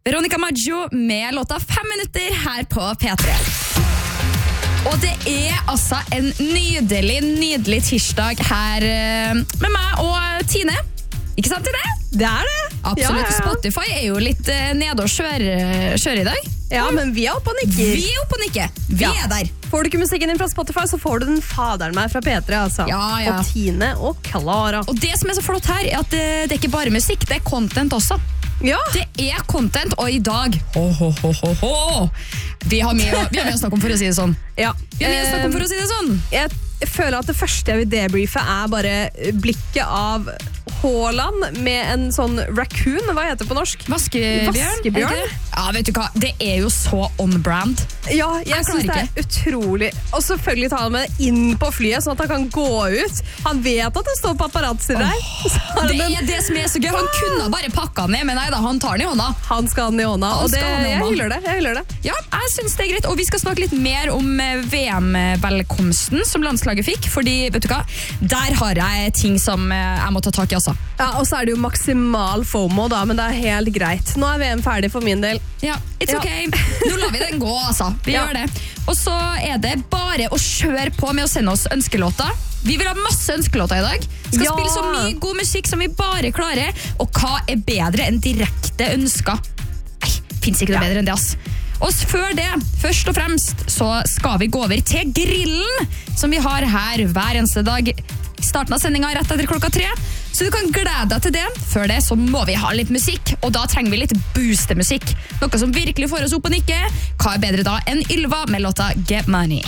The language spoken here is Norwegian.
Veronica Maggio med låta 5 minutter her på P3. Og det altså en nydelig tirsdag her med meg og Tine. Ikke sant, Tine? Det det. Absolutt. Ja. Spotify jo litt nede og kjører i dag. Ja, men vi oppe og nikker. Vi oppe og nikker. Vi der. Får du ikke musikken din fra Spotify, så får du den faderen meg fra P3, altså. Ja. Og Tine og Klara. Og det som så flott her, at det ikke bare musikk, det content også. Ja. Det content, og i dag Vi har mye å snakke om, for å si det sånn. Ja. Vi har mye å snakke om, for å si det sånn. Jeg føler at det første jeg vil debriefe bare blikket av Haaland med en sånn raccoon, hva heter det på norsk? Vaskebjørn. Ja, vet du hva, det jo så on-brand. Ja, jeg synes det utrolig. Og selvfølgelig tar han med inn på flyet, sånn at han kan gå ut. Han vet at det står paparazzi der. Det det som så gøy. Han kunne bare pakka den ned, men nei da, han tar den i hånda. Han skal den i hånda, og jeg hyller det. Ja, jeg synes det greit. Og vi skal snakke litt mer om VM-velkomsten som landslaget fikk, fordi, vet du hva, der har jeg ting som jeg må ta tak i også. Ja, og så det jo maksimal FOMO da, men det helt greit. Nå VM ferdig for min del. Ja, it's okay. Nå lar vi den gå, altså. Vi gjør det. Og så det bare å kjøre på med å sende oss ønskelåter. Vi vil ha masse ønskelåter i dag. Skal spille så mye god musikk som vi bare klarer. Og hva bedre enn direkte ønsker? Nei, finnes ikke noe bedre enn det, ass. Og før det, først og fremst, så skal vi gå over til grillen, som vi har her hver eneste dag. Starten av sendingen rett etter 3:00. Så du kan glede deg til det. Før det så må vi ha litt musikk, og da trenger vi litt boostemusikk. Noe som virkelig får oss opp og nikke. Hva bedre da enn Ylva med låta Get Money?